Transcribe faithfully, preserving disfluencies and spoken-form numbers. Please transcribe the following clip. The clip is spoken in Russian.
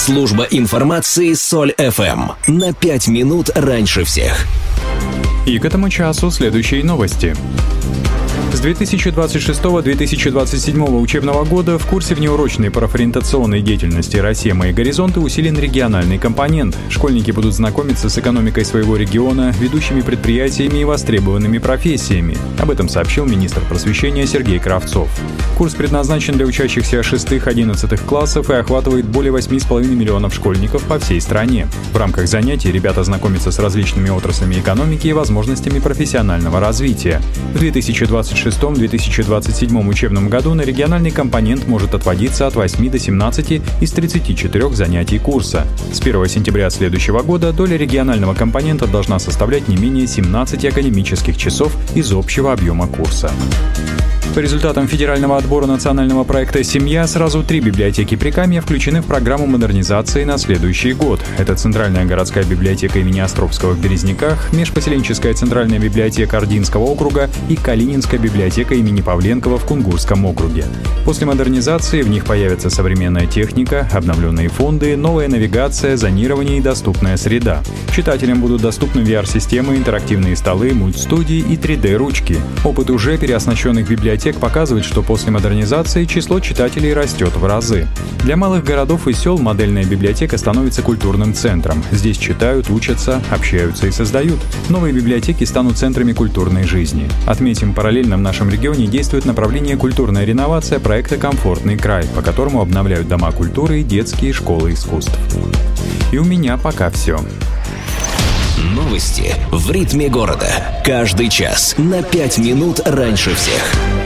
Служба информации Соль эф эм. На пять минут раньше всех. И к этому часу следующие новости. С две тысячи двадцать шестого — две тысячи двадцать седьмого учебного года в курсе внеурочной профориентационной деятельности «Россия. Мои горизонты» усилен региональный компонент. Школьники будут знакомиться с экономикой своего региона, ведущими предприятиями и востребованными профессиями. Об этом сообщил министр просвещения Сергей Кравцов. Курс предназначен для учащихся шестых-одиннадцатых классов и охватывает более восемь с половиной миллионов школьников по всей стране. В рамках занятий ребята знакомятся с различными отраслями экономики и возможностями профессионального развития. В две тысячи двадцать шестом — две тысячи двадцать седьмом учебном году на региональный компонент может отводиться от восьми до семнадцати из тридцати четырёх занятий курса. С первого сентября следующего года доля регионального компонента должна составлять не менее семнадцати академических часов из общего объема курса. По результатам федерального отбора национального проекта «Семья» сразу три библиотеки Прикамья включены в программу модернизации на следующий год. Это Центральная городская библиотека имени Островского в Березниках, Межпоселенческая центральная библиотека Ординского округа и Калининская библиотека имени Павленкова в Кунгурском округе. После модернизации в них появится современная техника, обновленные фонды, новая навигация, зонирование и доступная среда. Читателям будут доступны ви ар-системы, интерактивные столы, мультстудии и три дэ-ручки. Опыт уже переоснащенных библиотек показывает, что после модернизации число читателей растет в разы. Для малых городов и сел модельная библиотека становится культурным центром. Здесь читают, учатся, общаются и создают. Новые библиотеки станут центрами культурной жизни. Отметим, параллельно в нашем регионе действует направление «Культурная реновация» проекта «Комфортный край», по которому обновляют дома культуры и детские школы искусств. И у меня пока все. Новости в ритме города. Каждый час на пять минут раньше всех.